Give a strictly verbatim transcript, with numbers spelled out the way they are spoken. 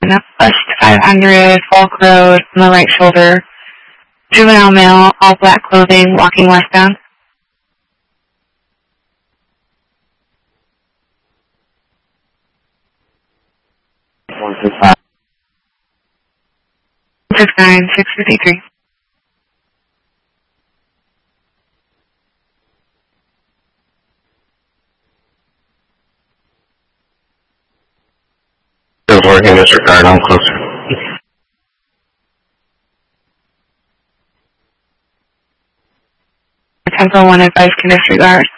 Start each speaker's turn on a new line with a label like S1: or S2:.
S1: West five hundred, Falk Road, on the right shoulder. Juvenile male, all black clothing, walking westbound.
S2: one six five.
S1: six nine, six fifty-three.
S2: Still working, disregard, I'm closer.
S1: ten four one advice can disregard.